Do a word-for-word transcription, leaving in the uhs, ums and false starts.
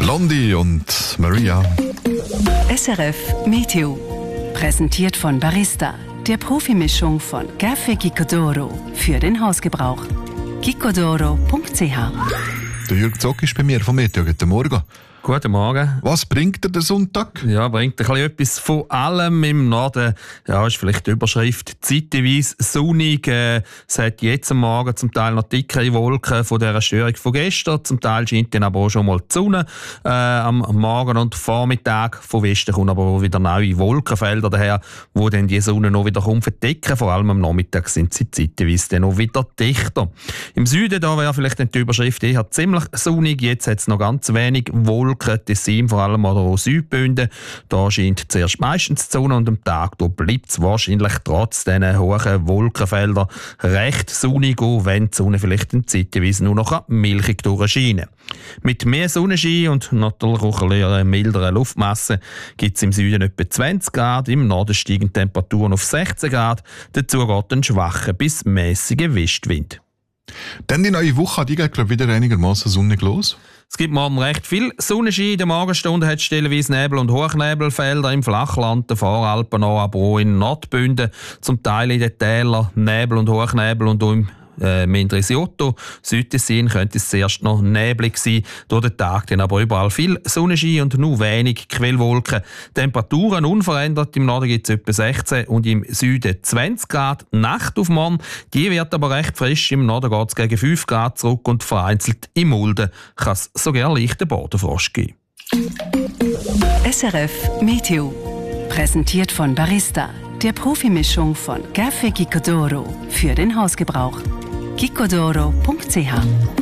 Blondie und Maria. S R F Meteo. Präsentiert von Barista, der Profimischung von Café Gicodoro für den Hausgebrauch. gicodoro punkt c h. Der Jürg Zock ist bei mir vom Meteo. Guten Morgen. Guten Morgen. Was bringt dir der Sonntag? Ja, bringt ein bisschen etwas von allem. Im Norden ja, ist vielleicht die Überschrift zeitweise sonnig. Äh, es hat jetzt am Morgen zum Teil noch dickere Wolken von dieser Störung von gestern. Zum Teil scheint dann aber auch schon mal die Sonne. Äh, am Morgen und Vormittag von Westen kommen aber auch wieder neue Wolkenfelder daher, wo dann die Sonne noch wieder verdecken. Vor allem am Nachmittag sind sie zeitweise dann noch wieder dichter. Im Süden da wäre vielleicht die Überschrift eher ziemlich sonnig. Jetzt hat es noch ganz wenig Wolken. Tessin, vor allem oder auch Südbünden. Da scheint zuerst meistens die Sonne und am Tag bleibt es wahrscheinlich trotz diesen hohen Wolkenfeldern recht sonnig, auch wenn die Sonne vielleicht in zeitweise nur noch milchig durchscheinen. Mit mehr Sonnenschein und natürlich auch einer milderen Luftmasse gibt es im Süden etwa zwanzig Grad, im Norden steigen die Temperaturen auf sechzehn Grad, dazu geht ein schwacher bis mäßiger Westwind. Dann die neue Woche, die geht glaube ich, wieder einigermaßen sonnig los. Es gibt morgen recht viel Sonnenschein. In der Morgenstunde hat es stellenweise Nebel- und Hochnebelfelder im Flachland, den Voralpen auch, aber auch in Nordbünden. Zum Teil in den Tälern Nebel und Hochnebel und auch im äh, Mendrisiotto. Südtessin könnte es zuerst noch neblig sein. Durch den Tag dann aber überall viel Sonnenschein und nur wenig Quellwolken. Temperaturen unverändert. Im Norden gibt es etwa sechzehn und im Süden zwanzig Grad. Nacht auf morgen, die wird aber recht frisch. Im Norden geht es gegen fünf Grad zurück und vereinzelt im Mulden kann es sogar leichten Bodenfrost geben. S R F Meteo. Präsentiert von Barista, der Profimischung von Café Gicodoro für den Hausgebrauch. gicodoro punkt c h.